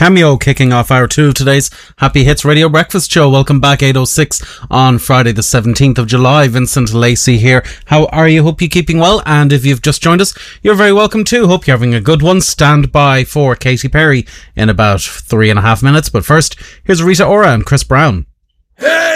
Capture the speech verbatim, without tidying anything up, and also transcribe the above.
Cameo kicking off hour two of today's Happy Hits Radio Breakfast Show. Welcome back, eight oh six on Friday the seventeenth of July. Vincent Lacey here. How are you? Hope you're keeping well. And if you've just joined us, you're very welcome too. Hope you're having a good one. Stand by for Katy Perry in about three and a half minutes. But first, here's Rita Ora and Chris Brown. Hey!